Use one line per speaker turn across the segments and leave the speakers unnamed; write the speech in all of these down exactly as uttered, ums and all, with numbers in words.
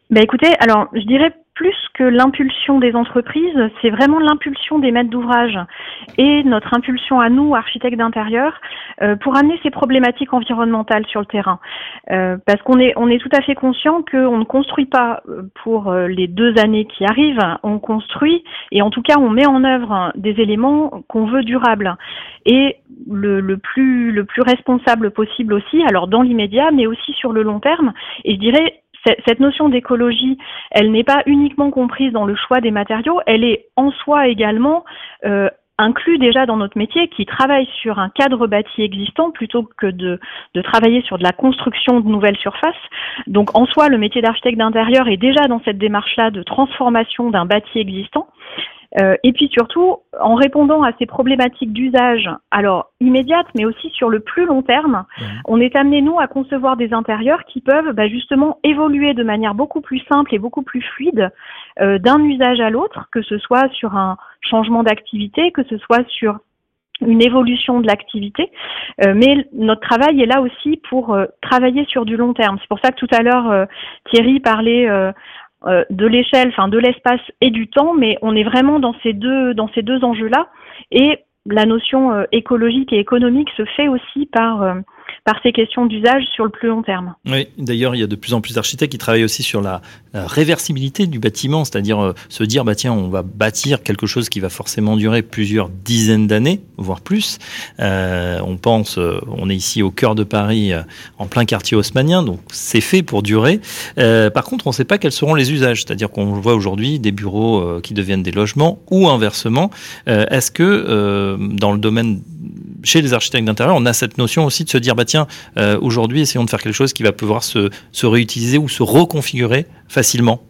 Bah écoutez, alors je dirais plus que l'impulsion des entreprises, c'est vraiment l'impulsion des maîtres d'ouvrage et notre impulsion à nous, architectes d'intérieur, euh, pour amener ces problématiques environnementales sur le terrain. Euh, parce qu'on est, on est tout à fait conscient qu'on ne construit pas pour les deux années qui arrivent, on construit et en tout cas on met en œuvre des éléments qu'on veut durables et le, le plus, le plus responsable possible aussi, alors dans l'immédiat mais aussi sur le long terme. Et je dirais cette notion d'écologie, elle n'est pas uniquement comprise dans le choix des matériaux, elle est en soi également euh, inclus déjà dans notre métier qui travaille sur un cadre bâti existant plutôt que de, de travailler sur de la construction de nouvelles surfaces. Donc en soi, le métier d'architecte d'intérieur est déjà dans cette démarche-là de transformation d'un bâti existant. Euh, et puis surtout, en répondant à ces problématiques d'usage, alors immédiates, mais aussi sur le plus long terme, mmh. on est amené, nous, à concevoir des intérieurs qui peuvent bah, justement évoluer de manière beaucoup plus simple et beaucoup plus fluide euh, d'un usage à l'autre, que ce soit sur un changement d'activité, que ce soit sur une évolution de l'activité, euh, mais notre travail est là aussi pour euh, travailler sur du long terme. C'est pour ça que tout à l'heure, euh, Thierry parlait euh, Euh, de l'échelle, enfin de l'espace et du temps, mais on est vraiment dans ces deux dans ces deux enjeux-là. Et la notion euh, écologique et économique se fait aussi par euh, par ces questions d'usage sur le plus long terme.
Oui, d'ailleurs, il y a de plus en plus d'architectes qui travaillent aussi sur la, la réversibilité du bâtiment, c'est-à-dire euh, se dire, bah tiens, on va bâtir quelque chose qui va forcément durer plusieurs dizaines d'années, voire plus. Euh, on pense, euh, on est ici au cœur de Paris, euh, en plein quartier haussmannien, donc c'est fait pour durer. Euh, par contre, on ne sait pas quels seront les usages, c'est-à-dire qu'on voit aujourd'hui des bureaux euh, qui deviennent des logements ou inversement. Euh, est-ce que euh, dans le domaine chez les architectes d'intérieur, on a cette notion aussi de se dire, bah tiens, euh, aujourd'hui, essayons de faire quelque chose qui va pouvoir se, se réutiliser ou se reconfigurer facilement.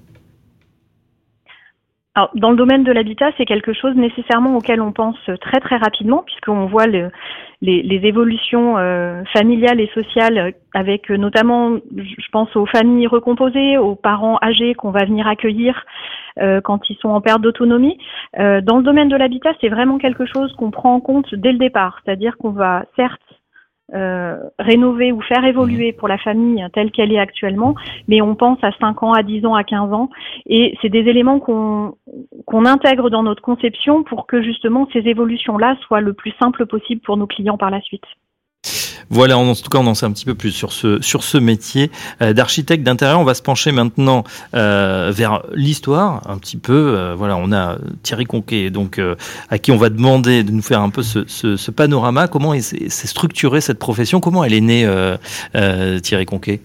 Alors, dans le domaine de l'habitat, c'est quelque chose nécessairement auquel on pense très très rapidement, puisqu'on voit le, les, les évolutions euh, familiales et sociales, avec euh, notamment, je pense aux familles recomposées, aux parents âgés qu'on va venir accueillir euh, quand ils sont en perte d'autonomie. Euh, dans le domaine de l'habitat, c'est vraiment quelque chose qu'on prend en compte dès le départ, c'est-à-dire qu'on va certes Euh, rénover ou faire évoluer pour la famille telle qu'elle est actuellement, mais on pense à cinq ans, à dix ans, à quinze ans, et c'est des éléments qu'on qu'on intègre dans notre conception pour que justement ces évolutions-là soient le plus simples possible pour nos clients par la suite.
Voilà, en tout cas, on en sait un petit peu plus sur ce sur ce métier euh, d'architecte d'intérieur. On va se pencher maintenant euh, vers l'histoire, un petit peu. Euh, voilà, on a Thierry Conquet, donc euh, à qui on va demander de nous faire un peu ce, ce, ce panorama. Comment s'est structurée cette profession? Comment elle est née, euh, euh, Thierry Conquet?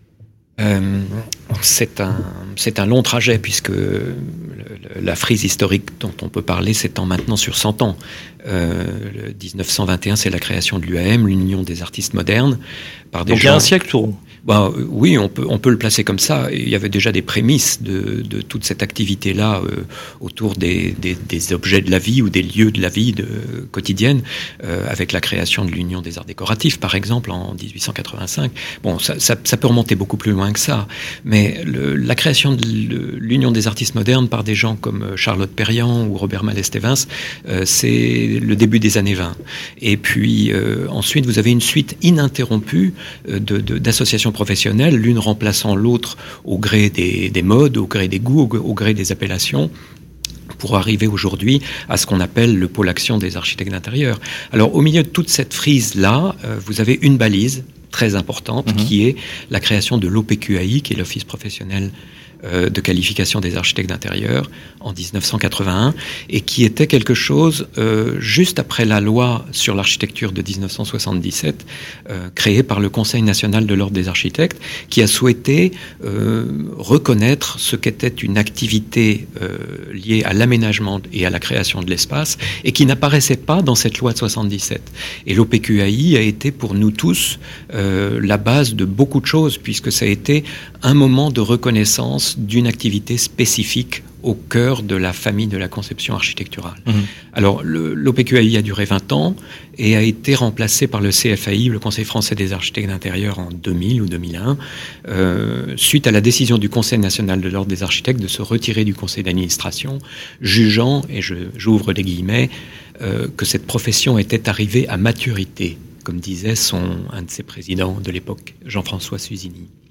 Euh, c'est un c'est un long trajet puisque le, le, la frise historique dont on peut parler s'étend maintenant sur cent ans. Euh, le dix-neuf cent vingt et un, c'est la création de l'U A M, l'Union des artistes modernes, par des
Donc
gens.
Il y a un siècle tout rond.
Bah, oui, on peut, on peut le placer comme ça. Il y avait déjà des prémices de, de toute cette activité-là euh, autour des, des, des objets de la vie ou des lieux de la vie de, quotidienne, euh, avec la création de l'Union des arts décoratifs, par exemple, en dix-huit cent quatre-vingt-cinq. Bon, ça, ça, ça peut remonter beaucoup plus loin que ça, mais le, la création de l'Union des artistes modernes par des gens comme Charlotte Perriand ou Robert Mallet-Stevens, euh, c'est le début des années vingt. Et puis euh, ensuite, vous avez une suite ininterrompue euh, de, de, d'associations professionnelles, l'une remplaçant l'autre au gré des, des modes, au gré des goûts, au, au gré des appellations, pour arriver aujourd'hui à ce qu'on appelle le pôle action des architectes d'intérieur. Alors, au milieu de toute cette frise-là, euh, vous avez une balise très importante, mmh. qui est la création de l'O P Q A I, qui est l'Office professionnel euh, de qualification des architectes d'intérieur, en dix-neuf cent quatre-vingt-un, et qui était quelque chose, euh, juste après la loi sur l'architecture de dix-neuf cent soixante-dix-sept, euh, créée par le Conseil national de l'ordre des architectes, qui a souhaité euh, reconnaître ce qu'était une activité euh, liée à l'aménagement et à la création de l'espace, et qui n'apparaissait pas dans cette loi de soixante-dix-sept. Et l'O P Q A I a été pour nous tous euh, la base de beaucoup de choses, puisque ça a été un moment de reconnaissance d'une activité spécifique au cœur de la famille de la conception architecturale. Mmh. Alors, l'O P Q A I a duré vingt ans et a été remplacé par le C F A I, le Conseil français des architectes d'intérieur, en deux mille ou deux mille un, euh, suite à la décision du Conseil national de l'ordre des architectes de se retirer du conseil d'administration, jugeant, et je, j'ouvre les guillemets, euh, que cette profession était arrivée à maturité, comme disait son, un de ses présidents de l'époque, Jean-François Suzini.